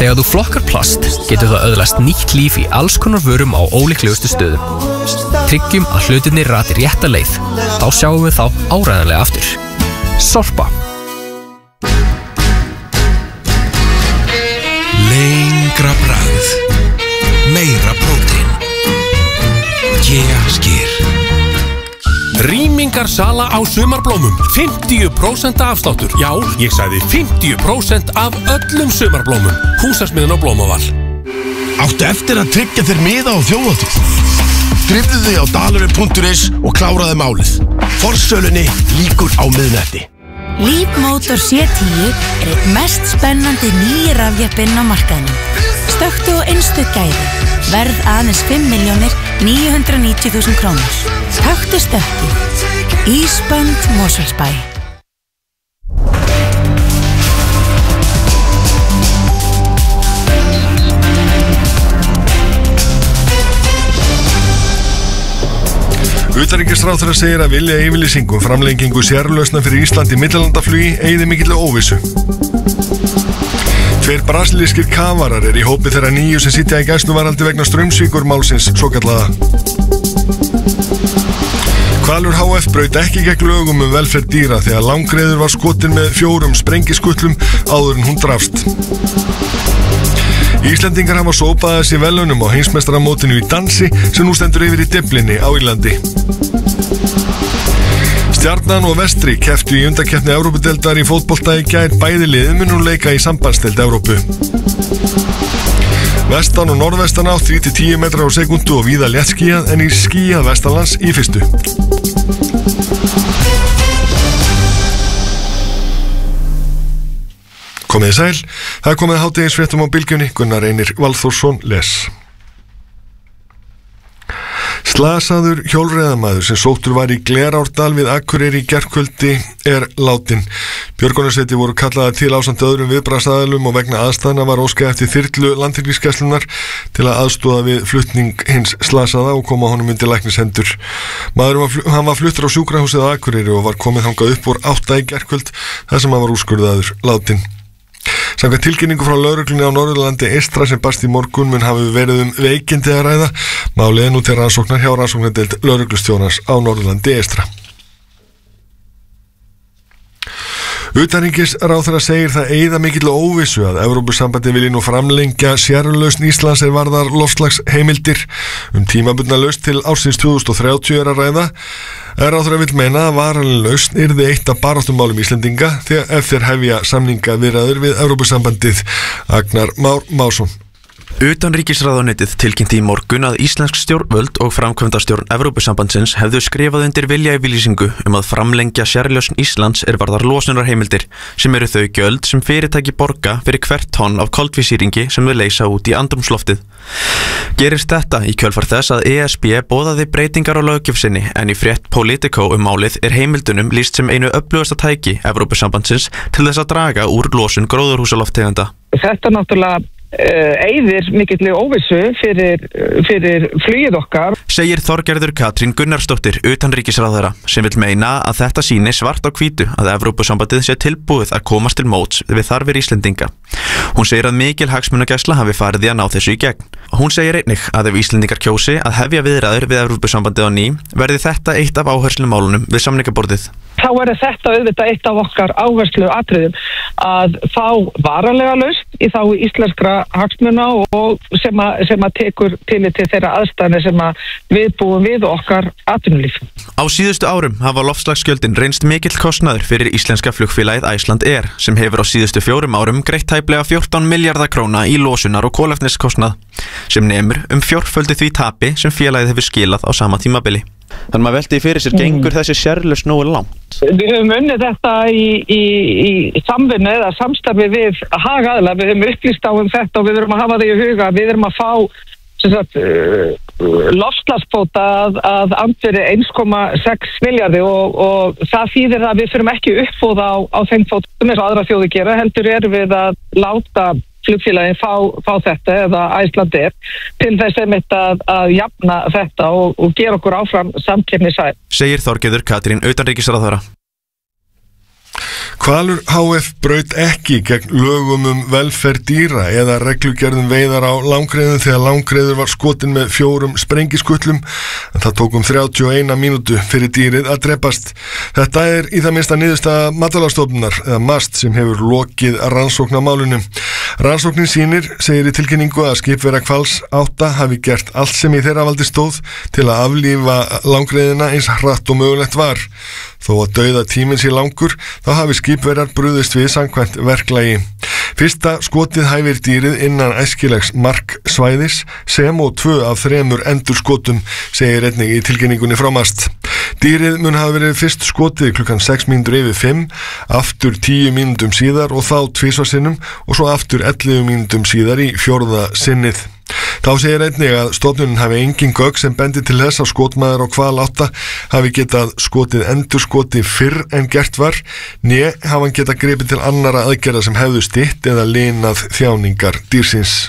Þegar þú flokkar plast getur það öðlast nýtt líf í alls konar vörum á ólíklegustu stöðum. Tryggjum að hlutirnir rati rétta leið. Þá sjáum við þá áreiðanlega aftur. Sorpa. Lengra bragð, meira prótein. Kea Skyr. Rýmingarsala á sumarblómum, 50% afsláttur. Já, ég sagði 50% af öllum sumarblómum. Húsasmiðjan á Blómaval. Áttu eftir að tryggja þér miða á þjóðhátíð? Drifðu þig á dalurinn.is og kláraðu málið. Forsölunni lýkur á miðnætti. Leapmotor C10 einn mest spennandi nýji rafjeppinn á markaðnum. Stökktu á einstök gæði. Verð aðeins 5.990.000 krónur. Taktu stökki. Ísbönd Mosfellsbæ. Utanríkisráðherra segir að vilja yfirlýsingu framlengingu sérlausna fyrir Ísland í millilandaflugi eyði mikilli óvissu. 2 brasilískir kafarar í hópi þeirra 9 sem sitja í gæsluvarðhaldi vegna straumsvíkurmálsins svokallaða. Hvalur HF braut ekki gegn lögum velferð dýra þegar langreyður var skotin með 4 sprengiskutlum áður en hún drafst. Íslendingar hafa sópað þessi velunum á heimsmeistaramótinu í dansi sem nú stendur yfir í Dyflinni á Írlandi. Stjarnan og Vestri kepptu í undankeppni Evrópudeildar í fótbolta í gær. Bæði liðin munu leika í sambandsdeild Evrópu. Vestan og norðvestan átt 3-10 metrar á sekundu og víða léttskýjað en í skýjað vestanlands í fyrstu. Komið sæl, það komið hádegisfréttum á bylgjunni, Gunnar Reynir Valþórsson les. Slasaður hjólreiðamaður sem sóttur var í Glerárdal við Akureyri í gærkvöldi látin. Björgunarsveitir voru kallaðar til ásamt öðrum viðbragðsaðilum og vegna aðstæðna var óskað eftir þyrlu Landhelgisgæslunnar til að aðstoða við flutning hins slasaða og koma honum undir læknishendur. Hann var fluttur á sjúkrahúsið á Akureyri og var komið þangað upp úr 8 í gærkvöld þar sem hann var úrskurðaður látin. Samkvæmt tilkynningu frá lögreglunni á Norðurlandi Eystra sem barst í morgun mun hafi verið veikindi að ræða. Málið nú til rannsóknar hjá rannsóknardeild lögreglustjórans á Norðurlandi Eystra. Utanríkisráðherra segir það eyða mikilli óvissu að Evrópusambandið vilji nú framlengja sérlausn Íslands varðar loftslagsheimildir tímabundna lausn til ársins 2030 að ræða. Ráðherra vill meina að varanleg lausn yrði eitt af baráttumálum Íslendinga ef þeir hefja samningaviðræður við Evrópusambandið. Agnar Már Másson. Utanríkisráðuneytið tilkynnti í morgun að íslensk stjórnvöld og framkvæmdastjórn Evrópusambandsins hefðu skrifað undir viljayfirlýsingu að framlengja sérlausn Íslands varðar losunarheimildir sem eru þau gjöld sem fyrirtæki borga fyrir hvert tonn af koltvísýringi sem þau leysa út í andrúmsloftið. Gerist þetta í kjölfar þess að ESB boðaði breytingar á löggjöf sinni en í frétt Politico málið heimildunum lýst sem einu öflugasta tæki Evrópusambandsins til þess að draga úr losun gróðurhúsalofttegunda. Þetta náttúrulega eyðir mikilli óvissu fyrir flugið okkar. Segir Þorgerður Katrín Gunnarsdóttir utanríkisráðherra sem vill meina að þetta sýni svart á hvítu að Evrópusambandið sé tilbúið að komast til móts við þarfir Íslendinga. Hún segir að mikil hagsmunagæsla hafi farið í að ná þessu í gegn. Hún segir einnig að ef Íslendingar kjósi að hefja viðræður við Evrópusambandið á ný verði þetta eitt af áherslumálunum við samningaborðið. Þá þetta auðvitað eitt af okkar áherslu atriðum að fá varanlega lausn í þá íslenskra hagsmuna og sem að tekur til þeirra aðstæðna sem að við búum við okkar atvinnulíf. Á síðustu árum hafa loftslagsgjöldin reynst mikill kostnaður fyrir íslenska flugfélagið Iceland Air sem hefur á síðustu 4 árum greitt tæplega 14 milljarða króna í losunar og kolefniskostnað sem nemur 4-földu því tapi sem félagið hefur skilað á sama tímabili. Þannig maður velti fyrir sér, gengur þessi sérlausn nógu langt? Við höfum unnið þetta í samvinnu eða samstarfi við hagaðila. Við höfum upplýst á þetta og við verum að hafa það í huga. Við verum að fá loftslagsbóta að andvirði 1,6 milljarði og það þýðir að við förum ekki uppbóð á þeim fótum eins og aðra þjóðir gera, heldur erum við að láta flugfélagin fá þetta eða Iceland Air til þess að jafna þetta og gera okkur áfram samkeppnishæf. Segir Þorgerður Katrín utanríkisráðherra. Hvalur HF braut ekki gegn lögum velferð dýra eða reglugerðum veiðar á langreyðum þegar langreyður var skotin með 4 sprengiskutlum en það tók 31 mínútu fyrir dýrið að drepast. Þetta í það minnsta niðurstaða Matvælastofnunar eða MAST sem hefur lokið rannsókn á málinu. Rannsóknin sýnir, segir í tilkynningu að skipverja Hvals 8 hafi gert allt sem í þeirra valdi stóð til að aflífa langreyðina eins hratt og mögulegt var. Þó að dauða tíminn sé langur, þá hafi skipverjar brugðist við samkvæmt verklagi. Fyrsta skotið hæfir dýrið innan æskilegs marksvæðis sem og 2 af 3 endurskotum, segir einnig í tilkynningunni frá MAST. Dýrið mun hafa verið fyrst skotið klukkan 6:05, aftur 10 mínútum síðar og þá 2 sinnum og svo aftur 11 mínútum síðar í 4. sinnið. Þá segir einnig að stofnunin hafi engin gögn sem bendi til þess að skotmaður á Hval 8 hafi getað skotið endurskoti fyrr en gert var, né hafa hann getað gripið til annara aðgerða sem hefðu stytt eða linað þjáningar dýrsins.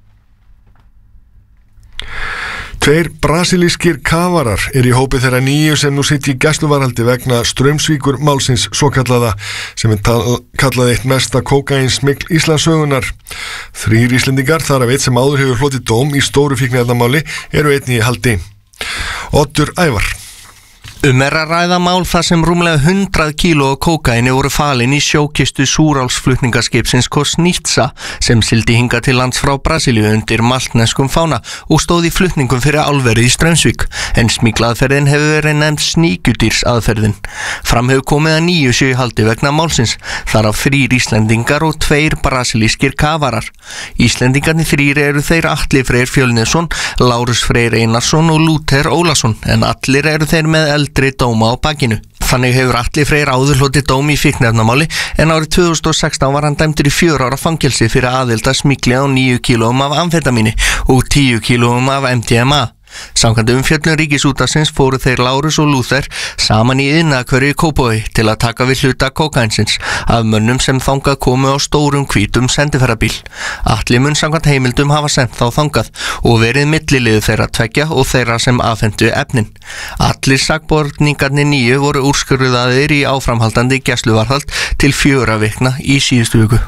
2 brasilískir kafarar í hópi þeirra 9 sem nú sitja í gæsluvarðhaldi vegna Straumsvíkur málsins svokallaða sem kallað eitt mesta kókaínsmygl Íslandssögunnar. 3 Íslendingar, þar af 1 sem áður hefur hlotið dóm í stóru fíkniefnamáli, eru einnig í haldi. Oddur Ævar. Að ræða mál þar sem rúmlega 100 kíló kókaíni voru falin í sjókistu súrálsflutningaskipsins Korsnitsa sem sildi hingað til lands frá Brasilíu undir maltneskum fána og stóð í flutningum fyrir álverið í Straumsvík, en smyglaðferðin hefur verið nefnd sníkjudýrsaðferðin. Fram hefur komið að 9 séu í haldi vegna málsins, þar af 3 Íslendingar og 2 brasilískir kafarar. Íslendingarnir 3 eru þeir Atli Freyr Fjölniðsson, Lárus Freyr Einarsson og Lúther Ólason, en allir eru þeir með eldri dóma á bakinu. Þannig hefur Atli Freyr áður hlotið dóm í fíkniefnamáli en árið 2016 var hann dæmdur í 4 ára fangelsi fyrir aðild að smygli á 9 kílóum af amfetamíni og 10 kílóum af MDMA. Samkvæmt umfjöllun Ríkisútvarpsins fóru þeir Lárus og Lúther saman í iðnaðarhverfi í Kópavogi til að taka við hluta kókaínsins af mönnum sem þangað komu á stórum hvítum sendiferðabíl. Atli mun samkvæmt heimildum hafa sent þá þangað og verið milliliður þeirra 2 og þeirra sem afhentu efnin. Allir sakborningarnir 9 voru úrskurðaðir í áframhaldandi gæsluvarðhald til 4 vikna í síðustu viku.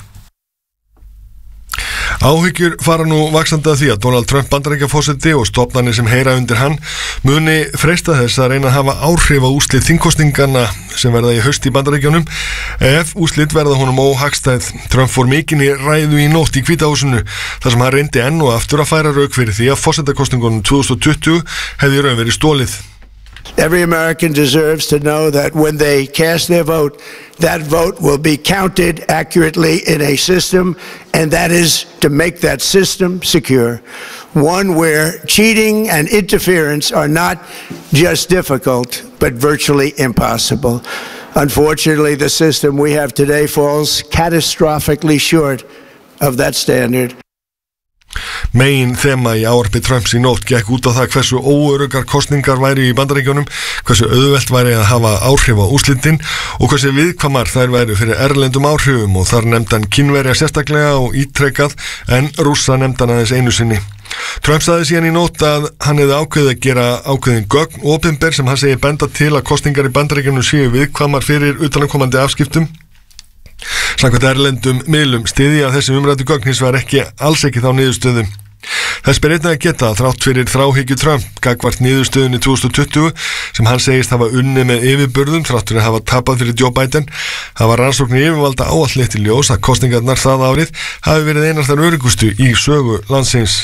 Áhyggjur fara nú vaxandi að því að Donald Trump Bandaríkjaforseti og stofnanir sem heyra undir hann muni freista þess að reyna að hafa áhrif á úrslit þingkosninganna sem verða í haust í Bandaríkjunum ef úrslit verða honum óhagstæð. Trump fór mikinn í ræðu í nótt í Hvíta húsinu þar sem hann reyndi enn og aftur að færa rök fyrir því að forsetakosningunum 2020 hefði raun verið stólið. Every American deserves to know that when they cast their vote, that vote will be counted accurately in a system, and that is to make that system secure. One where cheating and interference are not just difficult, but virtually impossible. Unfortunately, the system we have today falls catastrophically short of that standard. Megin þema í ávarpi Trumps í nótt gekk út á það hversu óöruggar kosningar væri í Bandaríkjunum, hversu auðvelt væri að hafa áhrif á úrslitin og hversu viðkvæmar þær væri fyrir erlendum áhrifum og þar nefndi hann Kínverja sérstaklega og ítrekkað en Rússa nefndi hann aðeins einu sinni. Trump sagði síðan í nótt að hann hefði ákveðið að gera ákveðin gögn opinber sem hann segir benda til að kosningar í Bandaríkjunum séu viðkvæmar fyrir utanaðkomandi afskiptum. Samkvæmt erlendum miðlum styðja að þessi umræddu gögn hins vegar alls ekki þá niðurstöðu. Þess ber einnig að geta að þrátt fyrir þráhyggju Trump gagnvart niðurstöðunni 2020 sem hann segist hafa unnið með yfirburðum þrátt fyrir að hafa tapað fyrir Joe Biden hafa rannsóknir yfirvalda ávallt leitt í ljós að kosningarnar það árið hafi verið einar þar öruggustu í sögu landsins.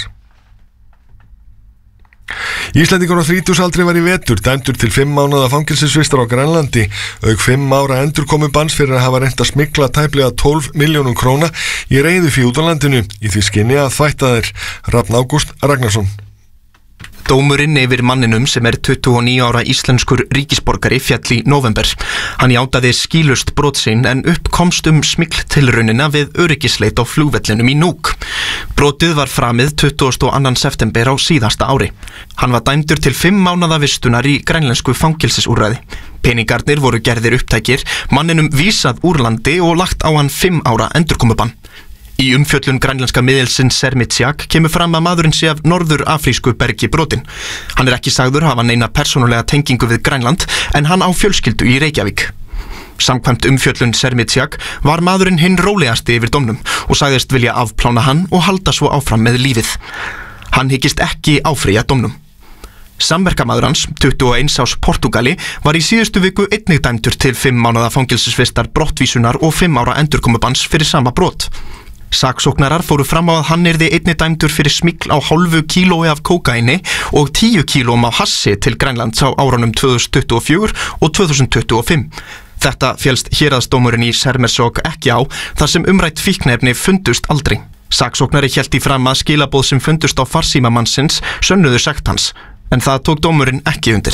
Íslendingur á 30-aldri var í vetur dæmdur til 5 mánaða fangelsisvistar á Grænlandi auk 5 ára endurkomubanns fyrir að hafa reynt að smygla tæplega 12 milljónum króna í reiðufé út á landinu í því skyni að þvætta þeir. Rafn Ágúst Ragnarsson. Dómurinn yfir manninum sem 29 ára íslenskur ríkisborgari féll í nóvember. Hann játaði skýlust brot sinn en upp komst smygltilraunina við öryggisleit á flugvellinum í Nuuk. Brotið var framið 22. september á síðasta ári. Hann var dæmdur til 5 mánaða vistunar í grænlensku fangelsisúrræði. Peningarnir voru gerðir upptækir, manninum vísað úr landi og lagt á hann 5 ára endurkomubann. Í umfjöllun grænlenska miðilsins Sermitsjak kemur fram að maðurinn sé af norður-afrísku bergi brotinn. Hann ekki sagður hafa neina persónulega tengingu við Grænland en hann á fjölskyldu í Reykjavík. Samkvæmt umfjöllun Sermitsjak var maðurinn hinn rólegasti yfir dómnum og sagðist vilja afplána hann og halda svo áfram með lífið. Hann hyggist ekki áfrýja dómnum. Samverkamaður hans, 21 árs Portúgali, var í síðustu viku einnig dæmdur til 5 mánaða fangelsisvistar, brottvísunar og 5 ára endurkomubanns fyrir sama brot. Saksóknarar fóru fram á að hann yrði einnig dæmdur fyrir smygl á hálfu kílói af kókaini og 10 kílóm af hassi til Grænlands á árunum 2024 og 2025. Þetta félst héraðsdómurinn í Sermersooq ekki á, þar sem umrætt fíkniefni fundust aldrei. Saksóknari hélt í fram að skilaboð sem fundust á farsíma mannsins sönnuðu sekt hans, en það tók dómurinn ekki undir.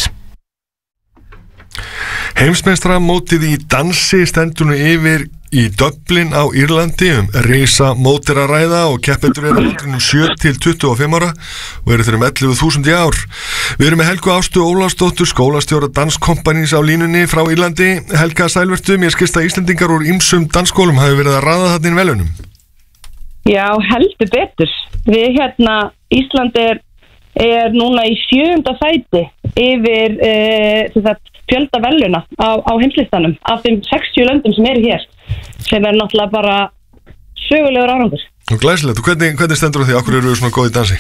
Heimsmeistaramótið í dansi stendur nú yfir í Dublin á Írlandi risa mótir að ræða og keppendur eru á aldrinum 7 til 25 ára og eru þeirra 11.000 í ár. Við erum með Helgu Ástu Ólafsdóttur, skólastjóra danskompánís á línunni frá Írlandi. Helga, sælvertu, mér skilst að Íslendingar úr ýmsum dansskólum hafi verið að raða þarna inn velunum. Já, heldur betur. Við Ísland er núna í 7. sæti yfir fjölda veluna á heimslistanum af þeim 60 löndum sem eru hér, sem náttúrulega bara sögulegur árangur. Og glæsilegt, og hvernig stendur á því? Akkur eru við svona góð í dansi?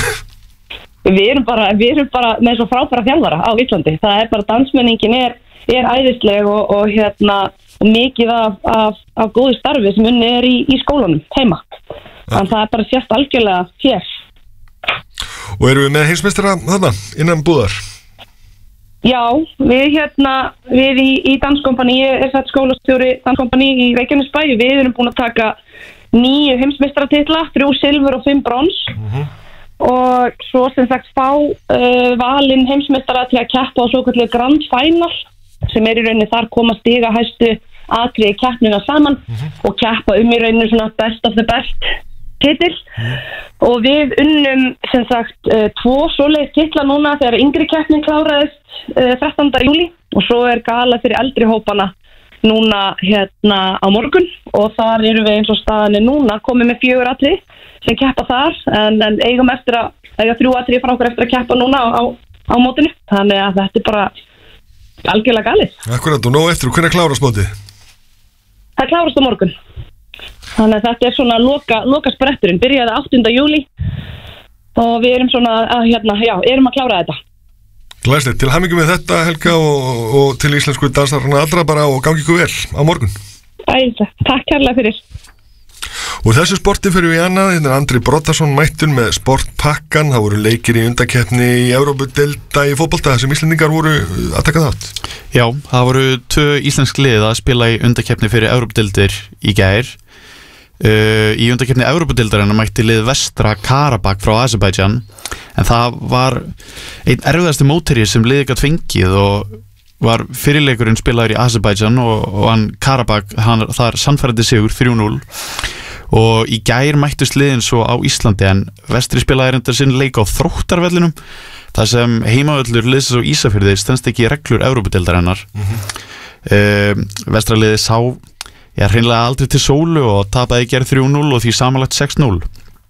Við erum bara með svo frábæra þjálfara á Íslandi. Það bara dansmenningin er æðisleg og mikið af góðu starfi sem unni er í skólanum heima. Þannig það bara sést algjörlega hér. Og eru við með heimsmeistara þarna innan búðar? Já, við í danskompani, ég er sett skólastjóri danskompani í Reykjanesbæ. Við erum búin að taka 9 heimsmeistaratitla, 3 silfur og 5 brons. Og svo sem sagt fá valinn heimsmeistara til að keppa á svokölluðu Grand Final, sem í rauninni þar koma stiga hæstu atriði keppnina saman og keppa í rauninni svona best of the best titil. Og við unnum sem sagt 2 svoleiðis titla núna þegar yngri keppnin kláraðist 13. júlí og svo er gala fyrir eldri hópana núna á morgun og þar eru við eins og staðan núna komið með 4 atriði sem keppa þar en eigum eftir að eiga 3 atriði frá okkur eftir að keppa núna á mótinu, þannig að þetta bara algjörlega galið. Akkurat, og nóg eftir, og hvernig klárast mótið? Það klárast á morgun. Þannig að þetta svona loka spretturinn, byrjaði 8. júlí og við erum svona erum að klára þetta. Glæsilegt, til hamingju með þetta Helga og til íslensku dansarana allra bara og gangi ykkur vel á morgun. Takk kærlega fyrir. Og þessu sporti fyrir við annað, Andri Brottason mættun með sportpakkan, það voru leikir í undakeppni í Evrópudeilda í fótbolta sem Íslendingar voru að taka þátt. Já, það voru 2 íslensk lið að spila í undakeppni fyrir Evrópudeildir í gær. Í undakeppni Evrópudeildarinnar mætti lið Vestra Karabakh frá Azerbaijan, en það var einn erfiðasti mótherji sem liðið gat fengið og var fyrirleikurinn spilaður í Azerbaijan og hann Karabakh, þar sannfærandi sigur 3-0 og í gær mættust liðin svo á Íslandi en Vestri spilaði reyndar sinn leik á Þróttarvellinum þar sem heimavöllur liðsins á Ísafirði stenst ekki reglur Evrópudeildarinnar. Vestra liðið sá hreinlega aldrei til sólu og tapaði í gær 3-0 og því samanlagt 6-0.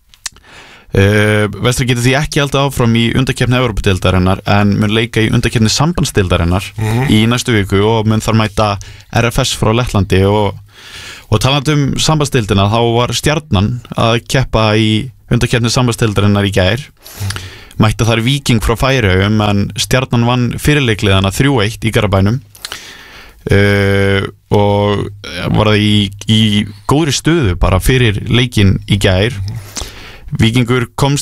Vestri getur því ekki haldið áfram í undakeppni Evrópudeildarinnar en mun leika í undakeppni sambandsdeildarinnar í næstu viku og mun þar mæta RFS frá Lettlandi og talandi sambandsdeildina þá var Stjarnan að keppa í undakeppni sambandsdeildarinnar í gær. Mæta þar Víking frá Færeyjum en Stjarnan vann fyrirleikliðana 3-1 í Garabænum og var það í góðri stöðu bara fyrir leikinn í gær. Víkingur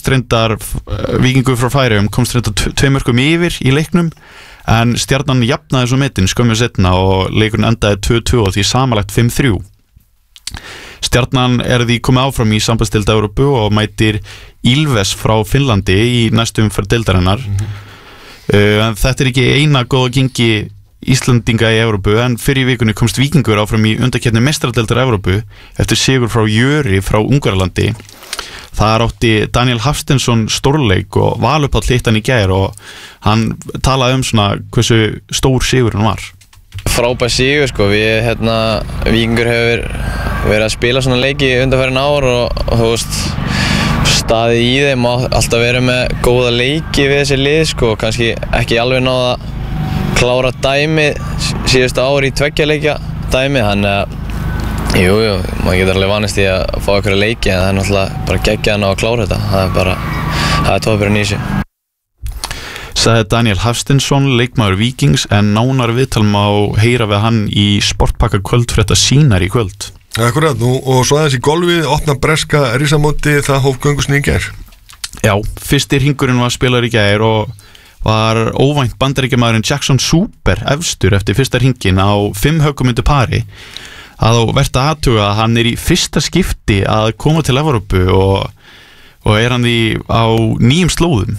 frá Færeyjum komst reyndar 2 mörkum yfir í leiknum en Stjarnan jafnaði svo metin skömmu seinna og leikurinn endaði 2-2 og því samanlagt 5-3. Stjarnan því komið áfram í sambandsdeild Evrópu og mætir Ilves frá Finnlandi í næstu umferð deildarinnar. En þetta ekki eina góða gengi Íslandinga í Evrópu en fyrir vikunni komst Víkingur áfram í undakeppni meistaradeildar Evrópu eftir sigur frá Jöri frá Ungverjalandi. Það átti Daniel Hafsteinsson stórleik og Valur Páll hitt hann í gær og hann talaði svona hversu stór sigur hann var. Frábær sigur sko, Víkingur hefur verið að spila svona leiki undanfarin ár og þú veist staðið í þeim og alltaf verið með góða leiki við þessi lið sko, kannski ekki alveg náða að klára dæmið síðustu ár í 2 leikja dæmi, þannig að jú, maður getur alveg vanist í að fá einhverja leiki en það náttúrulega bara geggjað að klára þetta, það er toppurinn í þessu. Sagði Daniel Hafsteinsson, leikmaður Víkings, en nánar viðtal má heyra við hann í Sportpakka kvöldfrétta sínar í kvöld. Akkurat, og svo aðeins í golfið, opna breska risamóti, það hóf göngusni í gær. Já, fyrsti hringurinn var spilaður í gær og var óvænt bandaríkjamaðurinn Jackson Super efstur eftir fyrsta hringin á 5 höggum undir pari. Að þá verðt að athuga að hann í fyrsta skipti að koma til Evrópu og hann á nýjum slóðum.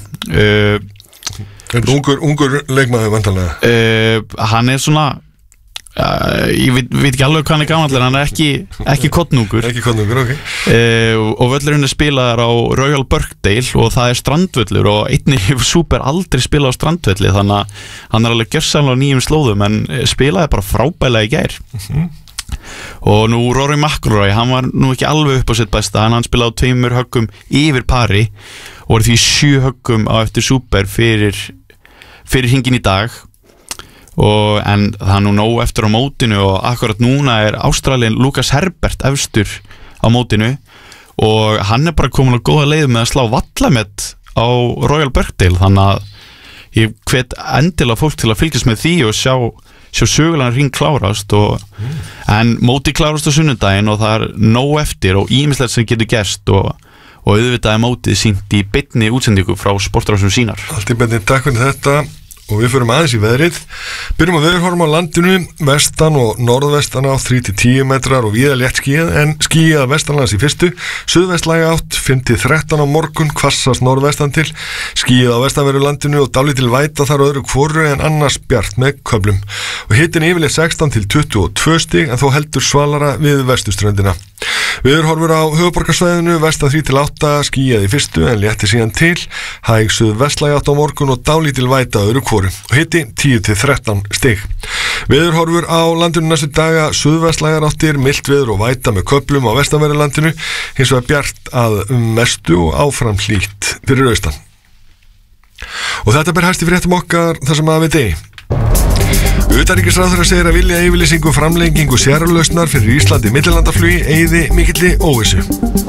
Ungur leikmaður vantanlega? Hann svona, ég veit ekki alveg hvað hann gamall, en hann ekki kottnungur. Ekki kottnungur, ok. Og völlurinn spilaðar á Royal Birkdale og það strandvöllur og einnig hefur Super aldrei spilað á strandvölli, þannig að hann alveg gjörsamlega á nýjum slóðum en spilaði bara frábælega í gær. Og nú Rory McIlroy, hann var nú ekki alveg upp á sitt besta, hann spilaði á 2 höggum yfir pari og var því 7 höggum á eftir Super fyrir hringin í dag en það er nú nóg eftir á mótinu og akkurat núna er Ástralín Lucas Herbert efstur á mótinu og hann bara komin á góða leið með að slá vallamett á Royal Birkdale, þannig að ég hvet endilega fólk til að fylgjast með því og sjá sögulegan hring klárast en móti klárast á sunnudaginn og það er nóg eftir og ýmislegt sem getur gerst og auðvitað er mótið sýnt í beinni útsendingu frá Sportrásum sínar. Allt í beinni, takk fyrir þetta og við förum aðeins í veðrið. Byrjum að veðurhorfum á landinu, vestan og norðvestan á 3-10 metrar og víða létt skýjað en skýjað vestanlands í fyrstu, suðvestlæga átt 5-13 á morgun, hvassast norðvestan til, skýjað á vestanverðu landinu og dálítil væta þar öðru hvoru en annars bjart með köflum og hittin yfirleitt 16-22 stig en þó heldur svalara við vestuströndina. Veðurhorfur á höfuðborgarsvæðinu, vestan 3-8 skýjað í fyrstu en létti síðan til, hæg suðvestlæga átt á morgun og dálítil væta öðru hvoru og hitti 10-13 stig. Veðurhorfur á landinu næstu daga, suðvestlægar áttir, milt veður og væta með köflum á vestanverðu landinu, hins vegar bjart að mestu og áfram hlýtt fyrir austan. Og þetta ber hæst í fréttum okkar þar sem að við degi. Utanríkisráðherra segir að vilja yfirlýsingu framlengingu sérlausnar fyrir Íslandi millilandaflugi eyði mikilli óvissu.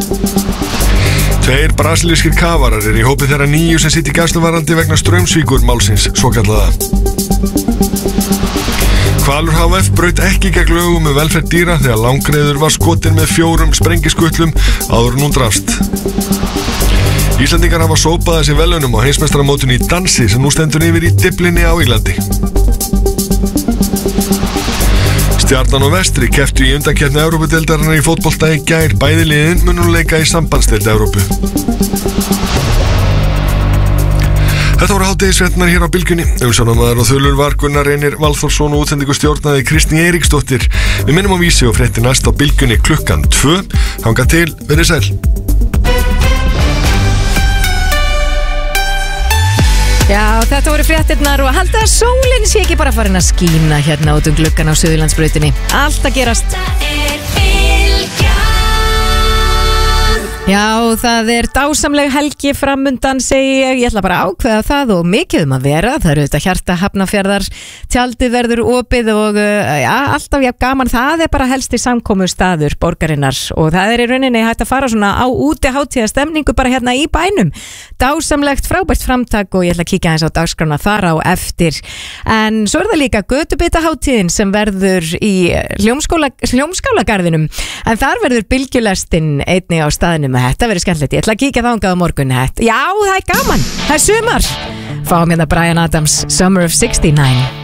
2 brasilískir kafarar í hópi þeirra 9 sem sitt í gæsluvarðhaldi vegna Straumsvíkur málsins svokallaða. Hvalur HF braut ekki gegn lögum velferð dýra þegar langreyður var skotin með 4 sprengiskutlum áður en hún drafst. Íslandingar hafa sópað þessi velunum á heimsmeistaramótinu í dansi sem nú stendur yfir í Dyflinni á Írlandi. Stjarnan og Vestri kepptu í undankeppni Evrópudeildarinnar í fótbolta í gær, bæði liðin munu leika í sambandsdeild Evrópu. Þetta voru hádegisfréttirnar hér á Bylgjunni. Umsjónarmaður og þulur var Gunnar Reynir Valþórsson og útsendingu stjórnaði Kristný Eiríksdóttir. Við minnum á vísi og fréttir næst á Bylgjunni klukkan 2. Þangað til, verið sæl. Já, þetta voru fréttirnar og halda að sólinn sé ekki bara farin að skína hérna út gluggan á Suðurlandsbrautinni. Allt að gerast. Já, það dásamleg helgi framundan, segi ég ætla bara að ákveða það og mikið að vera. Það eru þetta Hjarta Hafnarfjarðar, tjaldið verður opið og alltaf jafn gaman. Það bara helsti samkomu staður borgarinnar og það í rauninni hægt að fara svona á úti hátíðastemningu bara hérna í bænum. Dásamlegt, frábært framtak og ég ætla að kíkja aðeins á dagskrána þar á eftir. En svo það líka götubitahátíðin sem verður í Hljómskálagarðinum. En þar verður bylgjulestin einnig á staðnum. Þetta verður skemmtilegt, ég ætla að kíkja þangað á morgun. Já, það gaman, það sumar. Fáum hérna Bryan Adams, Summer of '69.